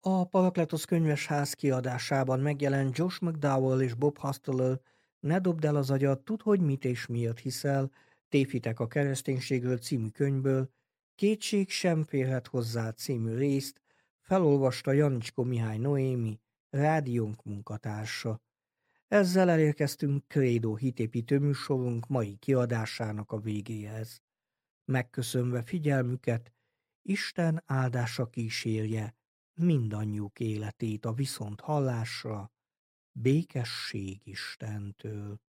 A Parakletosz könyvesház kiadásában megjelent Josh McDowell és Bob Hostetler Ne dobd el az agyad, tudd, hogy mit és miért hiszel, Tévhitek a kereszténységről című könyvből, Kétség sem férhet hozzá című részt felolvasta Janicskó Mihály Noémi, rádiónk munkatársa. Ezzel elérkeztünk Krédó hitépítő műsorunk mai kiadásának a végéhez. Megköszönve figyelmüket, Isten áldása kísérje mindannyiuk életét a viszonthallásra, békesség Istentől.